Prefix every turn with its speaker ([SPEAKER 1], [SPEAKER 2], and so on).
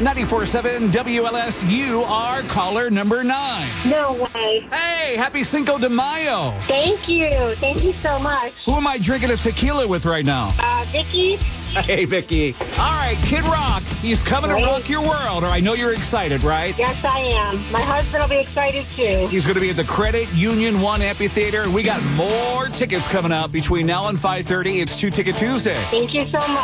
[SPEAKER 1] 94.7 WLS, you are caller number 9.
[SPEAKER 2] No way.
[SPEAKER 1] Hey, happy Cinco de Mayo.
[SPEAKER 2] Thank you. Thank you so much.
[SPEAKER 1] Who am I drinking a tequila with right now?
[SPEAKER 2] Vicky?
[SPEAKER 1] Hey, Vicky. All right, Kid Rock, he's coming to rock your world. Or I know you're excited, right?
[SPEAKER 2] Yes, I am. My husband will be excited, too.
[SPEAKER 1] He's going to be at the Credit Union 1 Amphitheater. We got more tickets coming out between now and 5:30. It's 2 Ticket Tuesday.
[SPEAKER 2] Thank you so much.